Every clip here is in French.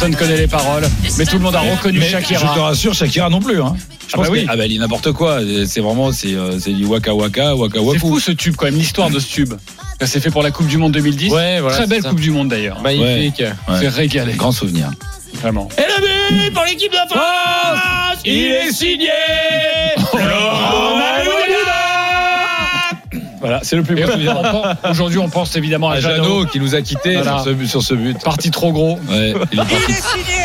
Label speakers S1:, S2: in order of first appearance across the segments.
S1: Personne ne connaît les paroles, mais tout le monde a reconnu Shakira.
S2: Je te rassure, Shakira non plus. Hein. Je pense
S1: oui.
S2: elle dit n'importe quoi. C'est vraiment, c'est du waka waka, waka waka.
S1: C'est fou ce tube quand même, l'histoire de ce tube. Ça s'est fait pour la Coupe du Monde 2010.
S3: Ouais, voilà,
S1: très belle Coupe du Monde d'ailleurs.
S3: Magnifique.
S2: Ouais.
S1: C'est régalé.
S2: Grand souvenir.
S1: Vraiment.
S2: Et le but pour l'équipe de France, il est signé Florent Malouda.
S1: Voilà, c'est le plus beau souvenir. Aujourd'hui, on pense évidemment à
S2: Jeannot qui nous a quittés sur ce but.
S1: Parti trop gros.
S2: Ouais, il est signé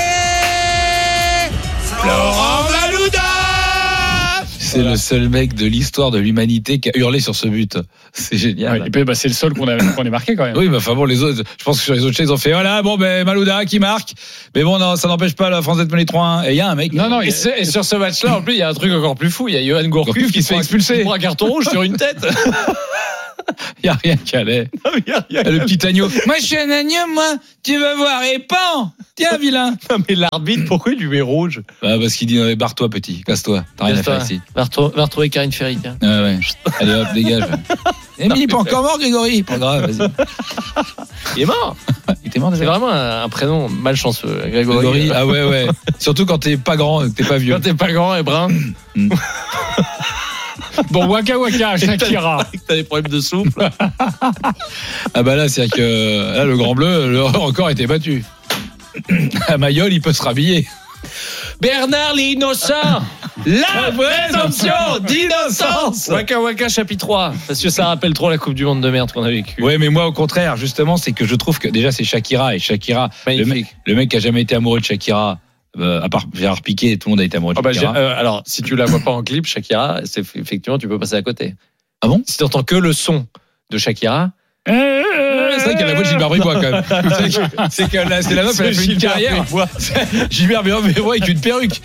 S2: Florent Malouda. C'est le seul mec de l'histoire de l'humanité qui a hurlé sur ce but. C'est génial.
S1: Ouais, et puis, c'est le seul qu'on ait marqué quand même.
S2: Oui, mais enfin bon, les autres, je pense que sur les autres chaînes, ils ont fait voilà, bon, Malouda qui marque. Mais bon, non, ça n'empêche pas la France d'être menée 3-1. Et il y a un mec.
S1: Non,
S3: et sur ce match-là, en plus, il y a un truc encore plus fou. Il y a Johan Gourcuff qui se fait expulser. Il prend un carton rouge sur une tête.
S2: Il n'y a rien qui allait. Le petit agneau. Moi, je suis un agneau, moi. Tu veux voir et pan. Tiens, vilain.
S3: Non, mais l'arbitre, pourquoi il lui met rouge?
S2: Parce qu'il dit barre-toi, petit. Casse-toi. T'as rien à faire ici.
S3: Va retrouver Karine Ferry. Tiens.
S2: Ouais. Allez, hop, dégage. Mais il n'est pas encore mort, Grégory. Pas grave, vas-y.
S3: Il est mort.
S2: Il était mort déjà.
S3: C'est vraiment un prénom malchanceux, Grégory.
S2: Ah ouais. Surtout quand t'es pas grand et que t'es pas vieux.
S3: Quand t'es pas grand et brun.
S1: Bon, waka waka, Shakira.
S3: T'as des problèmes de souffle.
S2: Ah bah là, c'est que là, le Grand Bleu, le record était battu. À Mayol, il peut se rhabiller.
S3: Bernard l'innocent, la présomption d'innocence. Waka Waka chapitre 3, parce que ça rappelle trop la Coupe du Monde de merde qu'on a vécue.
S2: Ouais, mais moi au contraire, justement, c'est que je trouve que déjà c'est Shakira et Shakira, le mec qui a jamais été amoureux de Shakira. À part Gérard Piqué, tout le monde a été amoureux de Shakira.
S3: Alors, si tu la vois pas en clip, Shakira, effectivement, tu peux passer à côté.
S2: Ah bon?
S3: Si tu entends que le son de Shakira.
S2: C'est vrai qu'elle a la voix de Gilbert Bribois quand même. C'est la meuf, elle a fait une carrière. Gilbert Bribois avec une perruque.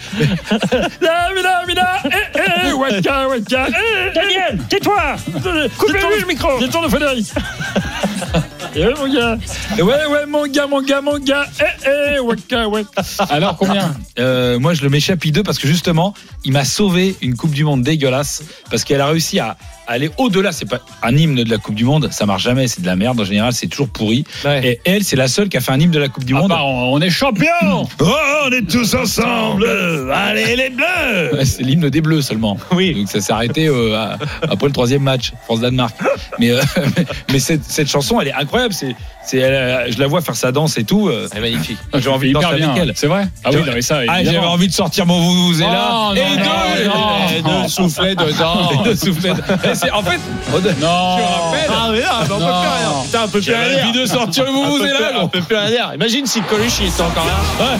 S1: Waka waka. Daniel, tais-toi. Coupez-lui le micro. Détourne Frédéric. Mon gars. Ouais, mon gars. Waka waka. Alors combien?
S2: Moi, je le mets chapitre 2 parce que justement, il m'a sauvé une Coupe du Monde dégueulasse parce qu'elle a réussi à aller au-delà. C'est pas un hymne de la Coupe du Monde, ça marche jamais, c'est de la merde en général, c'est toujours pourri. Ouais. Et elle, c'est la seule qui a fait un hymne de la Coupe du Monde.
S1: On est champions.
S2: On est tous ensemble. Allez les Bleus. Ouais, c'est l'hymne des Bleus seulement.
S3: Oui.
S2: Donc ça s'est arrêté après le 3e match, France-Danemark. Mais cette chanson, elle est incroyable. Je la vois faire sa danse et tout.
S3: Elle est magnifique.
S2: J'ai envie de danser avec elle.
S1: C'est vrai? Ah oui, non, mais ça.
S2: J'avais envie de sortir mon vuvuzela et de souffler dedans. En fait,
S1: non.
S2: Je rappelle.
S3: On peut plus rien. Putain, on peut plus rien.
S2: Envie de sortir le vuvuzela.
S3: On peut plus rien dire. Imagine si Colucci était encore là.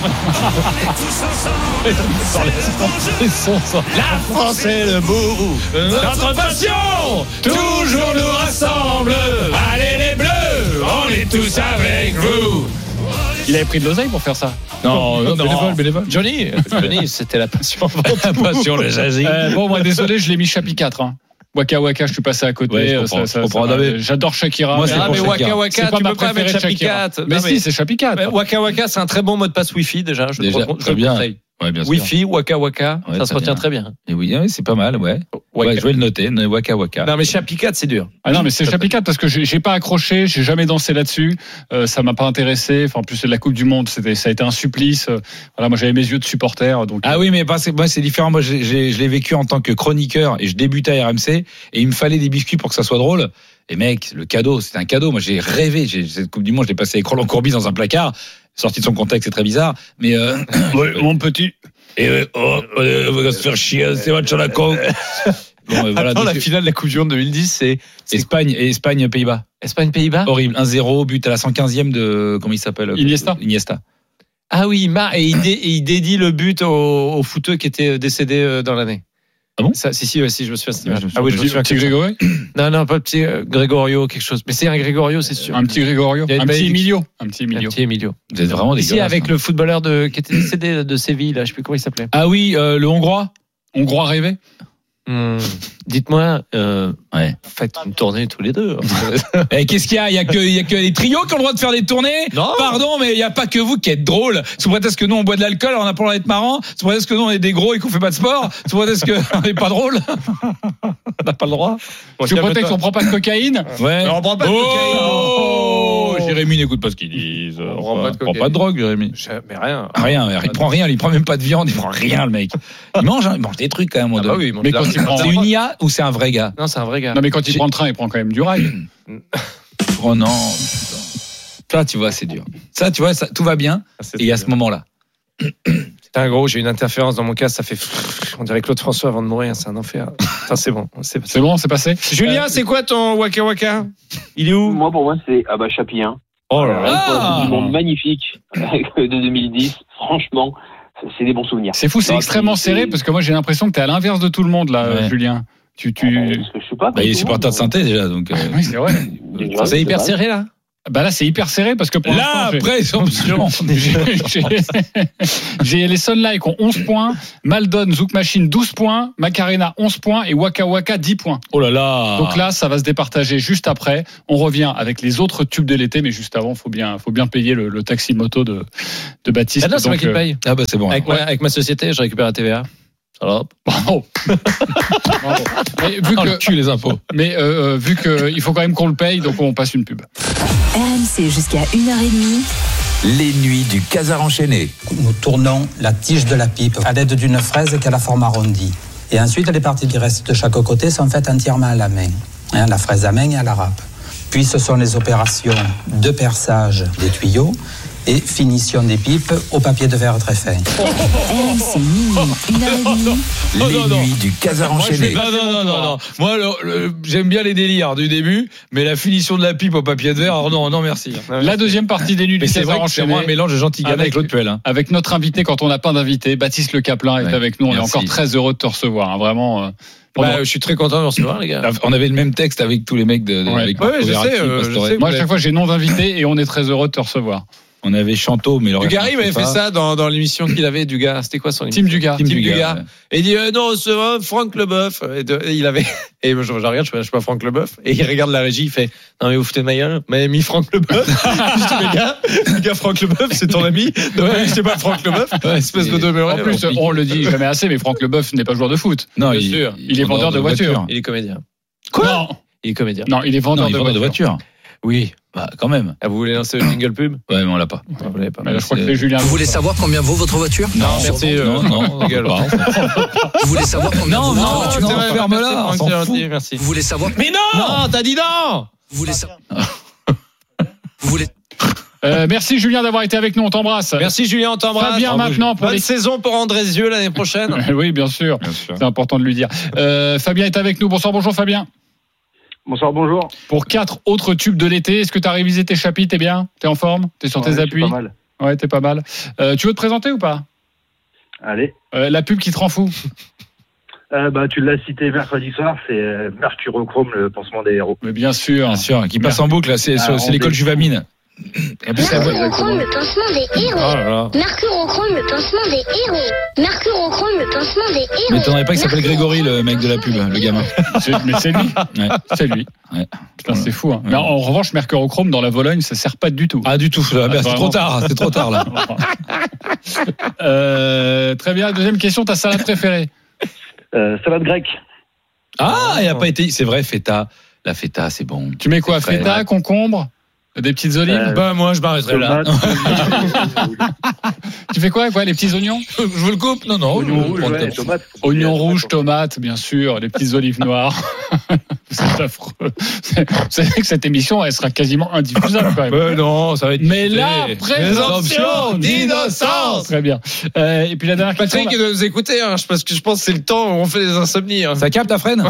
S2: La France est le bourreau. Notre passion toujours nous rassemble. Allez les Bleus, on est tous avec vous.
S1: Il avait pris de l'oseille pour faire ça.
S2: Non, bénévole.
S3: Johnny, c'était la passion.
S2: La passion, le jazzy.
S1: Bon, moi, désolé, je l'ai mis chapitre 4. Waka Waka, je suis passé à côté.
S2: Ouais,
S1: J'adore Shakira.
S2: Moi,
S3: mais Waka Waka, tu peux pas mettre chapitre 4.
S1: Mais si, c'est chapitre 4.
S3: Waka Waka, c'est un très bon mot de passe Wi-Fi déjà. Je le conseille.
S2: Ouais, bien sûr.
S3: Wi-Fi, Waka Waka, ça se retient très bien.
S2: Et oui, c'est pas mal, ouais. Ouais, je vais le noter, Waka Waka.
S3: Non, mais chapitre 4, c'est dur.
S1: Ah non, mais c'est chapitre 4 parce que j'ai pas accroché, j'ai jamais dansé là-dessus. Ça m'a pas intéressé. Enfin, en plus, c'est de la Coupe du Monde. Ça a été un supplice. Voilà, moi, j'avais mes yeux de supporter. Donc,
S2: oui, mais moi, c'est différent. Moi, je l'ai vécu en tant que chroniqueur et je débutais à RMC et il me fallait des biscuits pour que ça soit drôle. Et mec, le cadeau, c'était un cadeau. Moi, j'ai rêvé. Cette Coupe du Monde, je l'ai passée avec Roland Courbis dans un placard. Sorti de son contexte, c'est très bizarre. Mais,
S1: mon petit.
S2: On va se faire chier, c'est match à la con.
S3: Bon, voilà, la finale de la Coupe du Monde 2010, c'est
S2: Espagne-Pays-Bas.
S3: Espagne-Pays-Bas.
S2: Horrible. 1-0, but à la 115e de, comment il s'appelle? Iniesta.
S3: Ah oui, et il dédie le but au footeux qui était décédé dans l'année.
S2: Ah bon?
S3: Si, je me suis fait.
S1: Ah oui, je me suis petit Grégory?
S3: Non, pas le petit Gregorio, quelque chose. Mais c'est un Gregorio, c'est sûr.
S1: Un petit Gregorio. Un petit Emilio.
S2: Vous êtes vraiment des
S3: Ici, avec le footballeur qui était décédé de Séville, là, je sais plus comment il s'appelait.
S2: Ah oui, le Hongrois.
S1: Hongrois rêvé.
S3: Dites-moi,
S2: Ouais.
S3: faites une tournée tous les deux.
S2: Et qu'est-ce qu'il y a ? Il y a que les trios qui ont le droit de faire des tournées ?
S3: Non.
S2: Pardon, mais il y a pas que vous qui êtes drôles. Sous prétexte que nous on boit de l'alcool, on a pas le droit d'être marrant. Sous prétexte que nous on est des gros et qu'on fait pas de sport. Sous prétexte qu'on n'est pas drôle. On n'a pas le droit.
S1: Sous prétexte qu'on prend pas de cocaïne.
S2: Ouais.
S3: On prend pas de cocaïne.
S2: Oh, Jérémy n'écoute pas ce qu'ils disent.
S3: On prend pas de cocaïne.
S2: Prend pas de drogue, Jérémy.
S3: Mais rien.
S2: Rien, il prend rien, il prend même pas de viande, il prend rien le mec. Il mange des trucs quand même.
S3: Ah bah oui, il mange
S1: Mais
S3: de
S1: quand
S3: la-
S1: il prend,
S2: C'est une IA ou c'est un vrai gars ?
S3: Non, c'est un vrai gars.
S1: non mais quand il prend le train, il prend quand même du rail.
S2: Oh non. Putain. Ça, tu vois, c'est dur. Ça, tu vois, ça, tout va bien. Et il y a ce moment-là.
S3: Putain, gros, j'ai une interférence dans mon casque, ça fait. On dirait Claude François avant de mourir, c'est un enfer. Enfin, c'est bon.
S1: C'est bon, c'est passé.
S3: Julien, c'est quoi ton Waka Waka ? Il est où ?
S4: Moi, pour moi, c'est Chapi 1.
S3: Oh là là.
S4: Pour la Coupe du Monde magnifique de 2010. Franchement, c'est des bons souvenirs.
S1: C'est fou, c'est
S4: Non,
S1: extrêmement
S4: c'est-
S1: serré parce que moi j'ai l'impression que t'es à l'inverse de tout le monde là,
S2: Ouais.
S1: Julien. Tu...
S4: Parce que je suis pas.
S2: Bah, il est supporter de synthé déjà, donc.
S1: Oui, c'est vrai.
S4: Déjà,
S3: C'est hyper
S4: vrai.
S3: serré là ?
S1: Bah là, c'est hyper serré parce que pour
S2: Là,
S1: l'instant,
S2: après,
S1: j'ai les Sun Like ont 11 points, Maldon, Zouk Machine 12 points, Macarena 11 points et Waka Waka 10 points.
S2: Oh là là.
S1: Donc là, ça va se départager juste après. On revient avec les autres tubes de l'été, mais juste avant, faut bien payer le taxi moto de Baptiste.
S3: Ah non, c'est moi qui le paye.
S2: Ah bah c'est bon.
S3: Avec ma société, je récupère la TVA. Alors,
S1: Bravo. Bravo. Mais vu
S2: Oh,
S1: que
S2: le cul, les impôts.
S1: Mais vu qu'il faut quand même qu'on le paye, donc on passe une pub.
S5: RMC jusqu'à 1h30.
S6: Les nuits du Casar enchaîné.
S7: Nous tournons la tige de la pipe à l'aide d'une fraise qui a la forme arrondie. Et ensuite, les parties qui restent de chaque côté sont faites entièrement à la main. La fraise à main et à la râpe. Puis ce sont les opérations de perçage des tuyaux et finition des pipes au papier de verre très fin.
S5: RMC minuit, 1h30.
S6: Les nuits du Casar enchaîné.
S2: Non. Moi, j'aime bien les délires du début, mais la finition de la pipe au papier de verre, alors non, merci.
S1: La deuxième partie des nuits
S2: Mais
S1: du
S2: c'est vrai
S1: Casar
S2: que c'est
S1: enchaîné.
S2: moi un mélange de gentil gamin avec l'autre Puel. Hein.
S1: Avec notre invité, quand on n'a pas d'invité, Baptiste Le Caplin est
S2: Ouais.
S1: avec nous. On
S2: Merci.
S1: est encore très heureux de te recevoir. Hein, vraiment.
S3: je suis très content de vous recevoir, les gars.
S2: On avait le même texte avec tous les mecs de
S1: Ouais.
S2: avec
S3: Ouais,
S2: Marco
S3: je sais,
S2: Verratti,
S3: je
S2: Pastore.
S3: sais.
S1: Moi, à chaque fois, j'ai nom d'invité et on est très heureux de te recevoir.
S2: On avait Chanteau, mais le reste,
S3: Dugarry
S2: on
S3: m'avait
S2: sait
S3: fait
S2: pas.
S3: ça dans l'émission qu'il avait, Dugas. C'était quoi son émission ?
S1: Tim Dugas.
S2: Tim
S3: Dugas.
S2: ouais.
S3: Et il dit non, c'est Franck Leboeuf. Et il avait et je regarde, je suis pas Franck Leboeuf. Et il regarde la régie, il fait non mais vous foutez de ma gueule, mais mis Franck Leboeuf. Je dis les gars, Franck Leboeuf, c'est ton ami. Non, c'est pas Franck Leboeuf. Espèce de demeuré.
S1: En plus, on le dit jamais assez, mais Franck Leboeuf n'est pas joueur de foot.
S2: Non,
S3: Bien sûr.
S1: Il est vendeur de voitures.
S3: Il est comédien.
S1: Non,
S3: Il est comédien.
S1: non, il est vendeur
S2: Non, il
S1: de
S2: vendait de
S1: voitures.
S2: voitures.
S3: Oui.
S2: Bah, quand même.
S3: Ah, vous voulez lancer le jingle pub ?
S2: Ouais, mais on l'a pas.
S3: Non, vous l'avez pas.
S1: Mais là, je crois que c'est Julien.
S8: Vous voulez savoir combien vaut votre voiture?
S3: Non, merci.
S2: Non,
S3: Gueule.
S2: pas.
S8: Vous voulez savoir combien vaut votre voiture?
S3: c'est vrai,
S2: ferme-la,
S3: merci,
S2: on
S3: Franck,
S2: s'en
S3: c'est
S2: fout.
S3: gentil, merci.
S8: Vous voulez savoir?
S3: Mais non, t'as dit non.
S8: Vous voulez savoir? Vous voulez?
S1: Merci Julien d'avoir été avec nous. On t'embrasse.
S3: Merci Julien, on t'embrasse.
S1: Fabien, maintenant, pour
S3: bonne
S1: les-
S3: saison pour Andrézieux l'année prochaine.
S1: Oui, bien sûr.
S2: Bien sûr.
S1: C'est important de lui dire. Fabien est avec nous. Bonsoir, bonjour Fabien.
S4: Bonsoir, bonjour.
S1: Pour 4 autres tubes de l'été, est-ce que tu as révisé tes chapitres? T'es bien? T'es en forme? T'es sur tes
S4: Ouais, je suis
S1: appuis?
S4: pas mal.
S1: Ouais, t'es pas mal. Tu veux te présenter ou pas?
S4: Allez.
S1: La pub qui te rend fou.
S4: Tu l'as cité mercredi soir, c'est Mercurochrome, le pansement des héros.
S1: Mais bien sûr.
S2: Bien sûr, qui passe en boucle, là, c'est
S4: Ah,
S2: c'est l'école
S4: on est-
S2: Juvamine. Et puis, ça va-
S9: Mercurochrome, le pansement des héros.
S3: Oh là là.
S9: Mercurochrome, le pansement des héros. Mercurochrome, le pansement des héros.
S2: Mais t'en avais pas qu'il s'appelle Grégory, le mec de la pub, le gamin.
S1: Mais c'est lui.
S2: Ouais.
S1: C'est lui.
S2: Ouais.
S1: Putain, c'est fou. Hein. Mais en revanche, Mercurochrome dans la Vologne, ça sert pas du tout.
S2: Ah, du tout. Bah, c'est
S1: vraiment.
S2: trop tard, c'est trop tard, là.
S1: Très bien. Deuxième question, ta salade préférée?
S4: Salade grecque.
S2: Ah, il a pas été. C'est vrai, feta. La feta, c'est bon.
S1: Tu mets quoi?
S2: C'est frais.
S1: Feta, concombre, des petites olives?
S3: Bah, moi, je m'arrêterai là.
S4: Tomate.
S1: Tu fais quoi? Les petits oignons?
S2: Je vous le coupe? Non, non.
S4: Oignons
S2: je
S4: rouges,
S2: prends
S4: ouais,
S2: le-
S4: tomates.
S1: Oignons rouges, tomates, bien sûr, les petites olives noires. C'est affreux. Vous savez que cette émission, elle sera quasiment indiffusable quand même.
S3: Non, ça va être.
S1: Mais la présomption
S3: d'innocence.
S1: Très bien. Et puis la dernière question.
S3: Patrick doit nous écouter, hein, parce que je pense que c'est le temps où on fait des insomnies. Hein.
S2: Ça capte ta freine?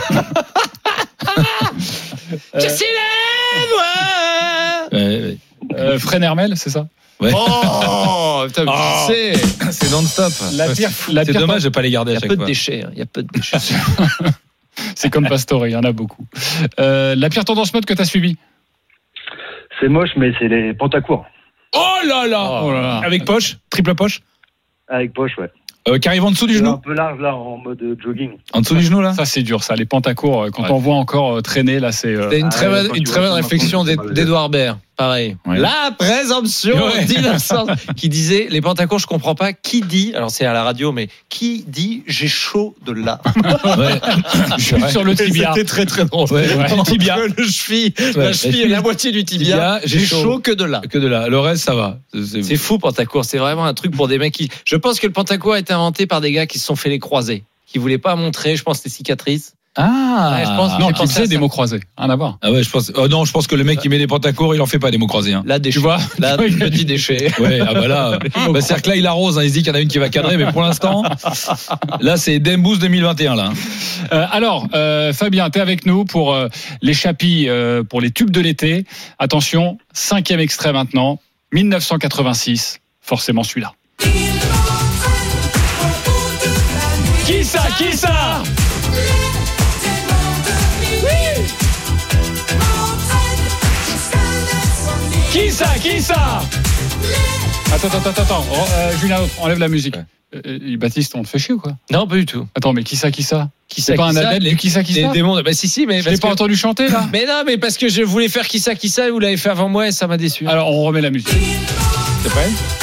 S2: Ouais, ouais.
S1: Fred Hermel, c'est ça?
S2: Ouais.
S3: Oh, putain, mais
S2: Oh.
S3: tu sais,
S2: C'est non-stop.
S1: La pire-
S2: C'est dommage de pas les garder
S3: il y
S2: à
S3: a
S2: chaque
S3: peu de
S2: fois.
S3: déchets. Il y a peu de déchets.
S1: C'est comme Pastore, il y en a beaucoup. La pire tendance mode que tu as suivie?
S4: C'est moche, mais c'est les pantacours.
S2: Oh là là!
S1: Oh là là.
S2: Avec poche? Triple poche?
S4: Avec poche, ouais.
S2: Qui arrive en dessous du
S4: Un
S2: genou.
S4: peu large là, en mode jogging.
S2: En dessous du genou là.
S1: Ça, c'est dur, ça. Les pantacours, quand
S2: Ouais.
S1: on voit encore traîner, là, c'est.
S3: C'était une très bonne,
S4: quand
S3: une
S4: tu
S3: très bonne
S4: vois
S3: réflexion
S4: comment on
S3: d'Edouard Baird. Pareil.
S2: Ouais.
S3: La présomption
S2: Ouais.
S3: d'innocence. Qui disait, les pantacours, je comprends pas, qui dit, alors c'est à la radio, mais qui dit j'ai chaud de là?
S2: Ouais.
S1: Juste sur le tibia.
S3: C'était très très drôle.
S2: Ouais, ouais.
S3: Entre
S2: Tibia.
S3: le cheville,
S2: Ouais.
S3: la cheville et la moitié du tibia, j'ai chaud que de là.
S2: Que de là. Le reste, ça va.
S3: C'est fou, Pantacourt. C'est vraiment un truc pour des mecs qui. Je pense que le Pantacourt a été inventé par des gars qui se sont fait les croisés, qui voulaient pas montrer, je pense, les cicatrices.
S2: Ah.
S3: Ouais, je pense-
S1: Non,
S3: j'ai
S1: qui
S3: pensé à
S1: faisait des
S3: ça.
S1: mots croisés. Rien à voir.
S2: Ah ouais, je pense. Non, je pense que le mec qui met des pantacours, il en fait pas des mots croisés. Hein.
S3: Là, déchet.
S1: Tu vois
S3: Là, petit déchet.
S2: Ouais, ah bah là, c'est-à-dire que là il arrose, il se dit qu'il y en a une qui va cadrer, mais pour l'instant, là c'est Dembous 2021 là.
S1: Alors, Fabien, t'es avec nous pour les chapis, pour les tubes de l'été. Attention, 5e extrait maintenant, 1986, forcément celui-là. Qui ça? Qui ça? Qui ça? Qui ça? Attends. Julien, enlève la musique. Baptiste, on te fait chier ou quoi?
S3: Non, pas du tout.
S1: Attends, mais qui ça?
S3: Qui
S1: C'est pas un adepte du qui ça?
S3: Les démons. Bah, si, mais.
S1: Je l'ai pas entendu chanter là.
S3: Mais non, mais parce que je voulais faire qui ça, et vous l'avez fait avant moi et ça m'a déçu.
S1: Alors, on remet la musique.
S2: T'es prêt?